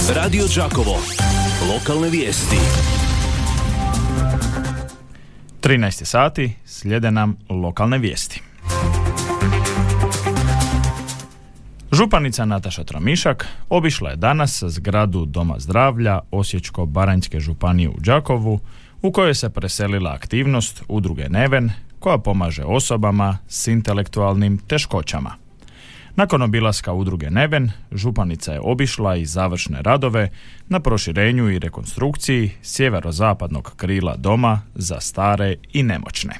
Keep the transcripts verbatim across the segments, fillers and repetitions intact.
Radio Đakovo. Lokalne vijesti. trinaest sati, slijede nam lokalne vijesti. Županica Nataša Tramišak obišla je danas zgradu Doma zdravlja Osječko-baranjske županije u Đakovu, u kojoj se preselila aktivnost udruge Neven, koja pomaže osobama s intelektualnim teškoćama. Nakon obilaska udruge Neven, županica je obišla i završne radove na proširenju i rekonstrukciji sjeverozapadnog krila doma za stare i nemoćne.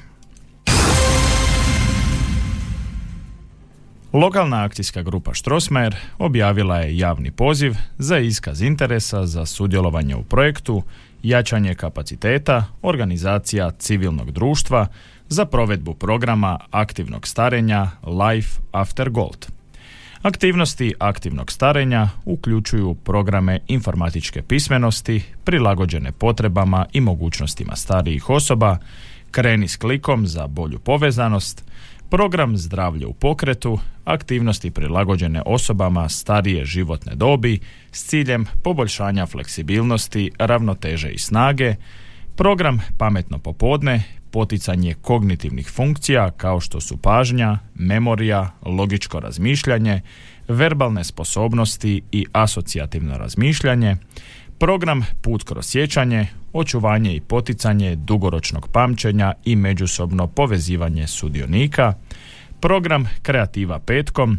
Lokalna akcijska grupa Strossmayer objavila je javni poziv za iskaz interesa za sudjelovanje u projektu jačanje kapaciteta organizacija civilnog društva za provedbu programa aktivnog starenja Life After Gold. Aktivnosti aktivnog starenja uključuju programe informatičke pismenosti prilagođene potrebama i mogućnostima starijih osoba, kreni s klikom za bolju povezanost, program zdravlje u pokretu, aktivnosti prilagođene osobama starije životne dobi s ciljem poboljšanja fleksibilnosti, ravnoteže i snage, program pametno popodne, poticanje kognitivnih funkcija kao što su pažnja, memorija, logičko razmišljanje, verbalne sposobnosti i asocijativno razmišljanje, program Put kroz sjećanje, očuvanje i poticanje dugoročnog pamćenja i međusobno povezivanje sudionika, program Kreativa petkom,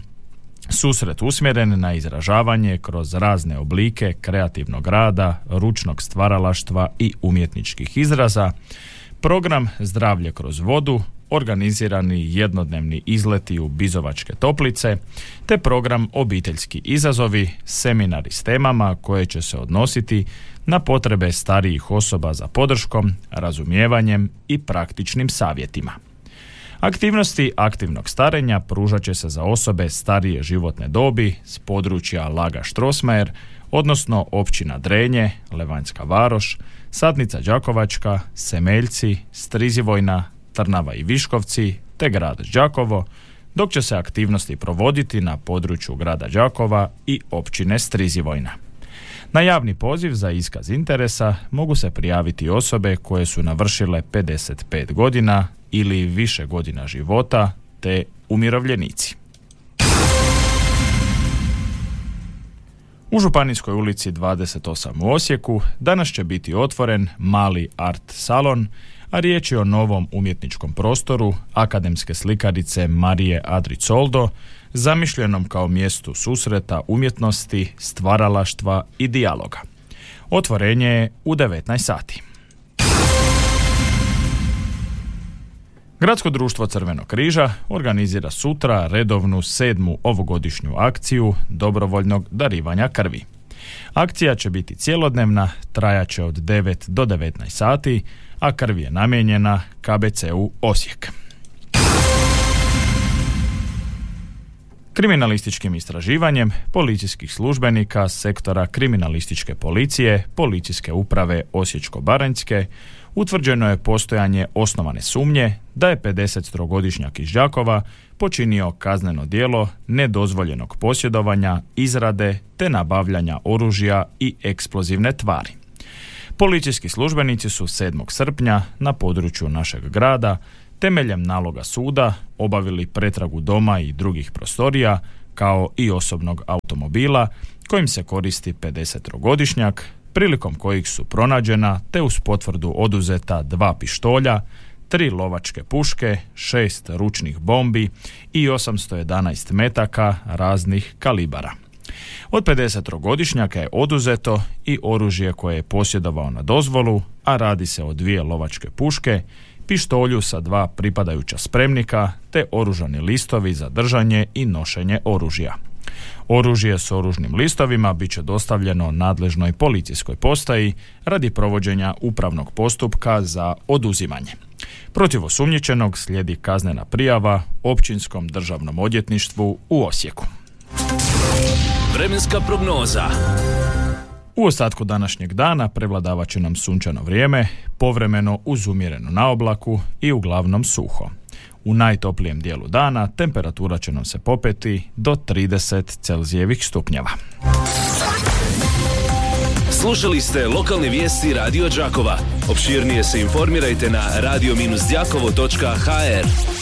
susret usmjeren na izražavanje kroz razne oblike kreativnog rada, ručnog stvaralaštva i umjetničkih izraza, program Zdravlje kroz vodu, organizirani jednodnevni izleti u Bizovačke toplice, te program Obiteljski izazovi, seminari s temama koje će se odnositi na potrebe starijih osoba za podrškom, razumijevanjem i praktičnim savjetima. Aktivnosti aktivnog starenja pružat će se za osobe starije životne dobi s područja Laga Strossmayer, odnosno općina Drenje, Levanjska Varoš, Satnica Đakovačka, Semeljci, Strizivojna, Trnava i Viškovci te grad Đakovo, dok će se aktivnosti provoditi na području grada Đakova i općine Strizivojna. Na javni poziv za iskaz interesa mogu se prijaviti osobe koje su navršile pedeset pet godina ili više godina života te umirovljenici. U Županijskoj ulici dvadeset osam u Osijeku danas će biti otvoren mali art salon, a riječ je o novom umjetničkom prostoru akademske slikarice Marije Adricoldo, zamišljenom kao mjestu susreta umjetnosti, stvaralaštva i dijaloga. Otvorenje je u devetnaest sati. Gradsko društvo Crvenog križa organizira sutra redovnu sedmu ovogodišnju akciju dobrovoljnog darivanja krvi. Akcija će biti cjelodnevna, trajaće od devet do devetnaest sati, a krv je namijenjena K B C-u Osijek. Kriminalističkim istraživanjem policijskih službenika sektora kriminalističke policije Policijske uprave Osječko-baranjske utvrđeno je postojanje osnovane sumnje da je pedesettrogodišnjak iz Đakova počinio kazneno djelo nedozvoljenog posjedovanja, izrade te nabavljanja oružja i eksplozivne tvari. Policijski službenici su sedmog srpnja na području našeg grada temeljem naloga suda obavili pretragu doma i drugih prostorija kao i osobnog automobila kojim se koristi pedesettrogodišnjak, prilikom kojih su pronađena te uz potvrdu oduzeta dva pištolja, tri lovačke puške, šest ručnih bombi i osamsto jedanaest metaka raznih kalibara. Od pedesettrogodišnjaka je oduzeto i oružje koje je posjedovao na dozvolu, a radi se o dvije lovačke puške, pištolju sa dva pripadajuća spremnika te oružani listovi za držanje i nošenje oružja. Oružje s oružnim listovima bit će dostavljeno nadležnoj policijskoj postaji radi provođenja upravnog postupka za oduzimanje. Protiv osumnjičenog slijedi kaznena prijava Općinskom državnom odvjetništvu u Osijeku. Vremenska prognoza. U ostatku današnjeg dana prevladavat će nam sunčano vrijeme, povremeno uz umjerenu naoblaku i uglavnom suho. U najtoplijem dijelu dana temperatura će nam se popeti do trideset Celzijevih stupnjeva. Slušali ste lokalne vijesti Radio Đakova. Opširnije se informirajte na radio dash đakovo točka h r.